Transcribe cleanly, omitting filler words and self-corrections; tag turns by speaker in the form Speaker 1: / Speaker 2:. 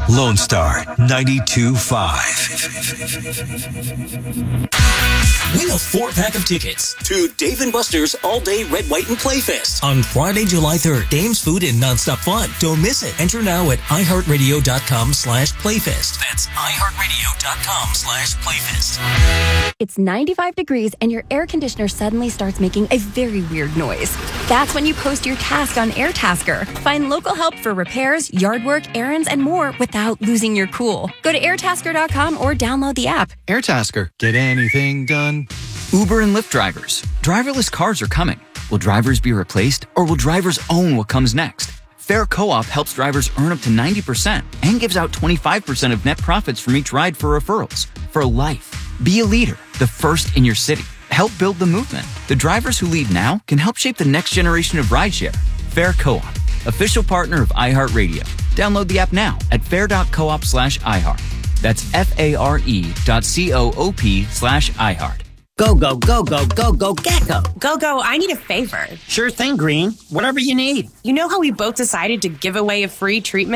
Speaker 1: Lone Star 92.5.
Speaker 2: Win a 4-pack of tickets
Speaker 3: to Dave & Buster's All-Day Red, White, and Playfest
Speaker 2: on Friday, July 3rd. Games, food, and nonstop fun. Don't miss it. Enter now at iHeartRadio.com/Playfest. That's iHeartRadio.com/Playfest.
Speaker 4: It's 95 degrees and your air conditioner suddenly starts making a very weird noise. That's when you post your task on AirTasker. Find local help for repairs, yard work, errands, and more without losing your cool. Go to airtasker.com or download the app.
Speaker 5: AirTasker. Get anything done.
Speaker 6: Uber and Lyft drivers. Driverless cars are coming. Will drivers be replaced, or will drivers own what comes next? Fair Co-op helps drivers earn up to 90% and gives out 25% of net profits from each ride for referrals. For life. Be a leader, the first in your city. Help build the movement. The drivers who lead now can help shape the next generation of rideshare. Fair Co-op, official partner of iHeartRadio. Download the app now at fair.coop/iHeart. That's FARE.coop/iHeart.
Speaker 7: Go, go, go, go, go, go, Gecko.
Speaker 8: Go, I need a favor.
Speaker 7: Sure thing, Green. Whatever you need.
Speaker 8: You know how we both decided to give away a free treatment